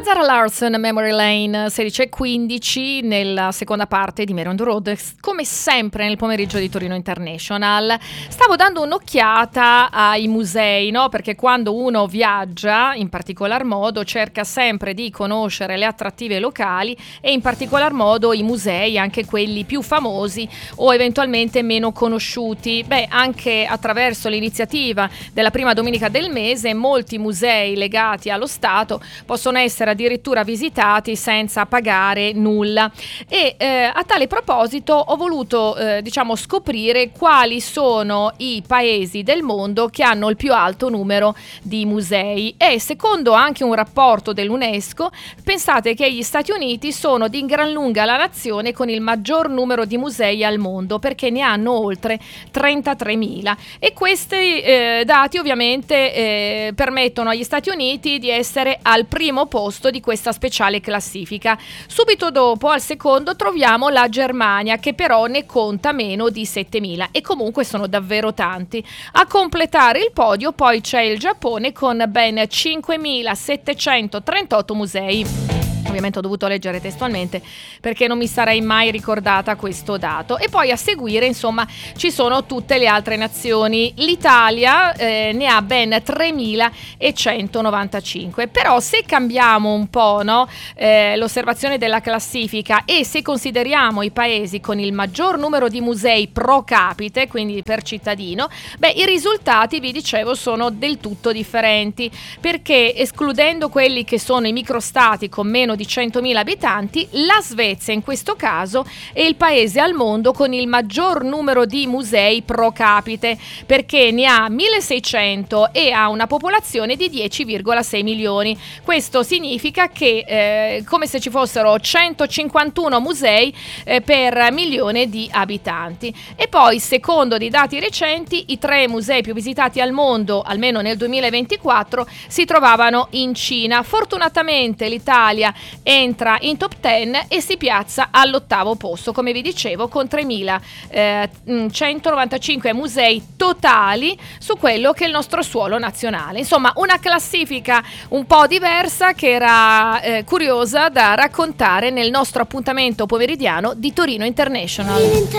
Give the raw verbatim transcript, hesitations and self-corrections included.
Zara Larsson, Memory Lane, sedici e quindici nella seconda parte di Mare on the Road, come sempre nel pomeriggio di Torino International. Stavo dando un'occhiata ai musei, no? Perché quando uno viaggia, in particolar modo, cerca sempre di conoscere le attrattive locali e in particolar modo i musei, anche quelli più famosi o eventualmente meno conosciuti. Beh, anche attraverso l'iniziativa della prima domenica del mese, molti musei legati allo Stato possono essere addirittura visitati senza pagare nulla e eh, a tale proposito ho voluto eh, diciamo scoprire quali sono i paesi del mondo che hanno il più alto numero di musei e secondo anche un rapporto dell'UNESCO pensate che gli Stati Uniti sono di gran lunga la nazione con il maggior numero di musei al mondo perché ne hanno oltre trentatremila e questi eh, dati ovviamente eh, permettono agli Stati Uniti di essere al primo posto di questa speciale classifica. Subito dopo, al secondo, troviamo la Germania, che però ne conta meno di settemila e comunque sono davvero tanti. A completare il podio poi c'è il Giappone con ben cinquemilasettecentotrentotto musei. Ovviamente ho dovuto leggere testualmente perché non mi sarei mai ricordata questo dato. E poi a seguire, insomma, ci sono tutte le altre nazioni. L'Italia eh, ne ha ben tremilacentonovantacinque. Però se cambiamo un po', no, eh, l'osservazione della classifica e se consideriamo i paesi con il maggior numero di musei pro capite, quindi per cittadino, beh, i risultati, vi dicevo, sono del tutto differenti perché escludendo quelli che sono i microstati con meno di centomila abitanti, la Svezia in questo caso è il paese al mondo con il maggior numero di musei pro capite perché ne ha milleseicento e ha una popolazione di dieci virgola sei milioni. Questo significa che eh, come se ci fossero centocinquantuno musei eh, per milione di abitanti. E poi, secondo dei dati recenti, i tre musei più visitati al mondo, almeno nel duemilaventiquattro, si trovavano in Cina. Fortunatamente l'Italia entra in top dieci e si piazza all'ottavo posto, come vi dicevo, con tremilacentonovantacinque musei totali su quello che è il nostro suolo nazionale. Insomma, una classifica un po' diversa che era eh, curiosa da raccontare nel nostro appuntamento pomeridiano di Torino International.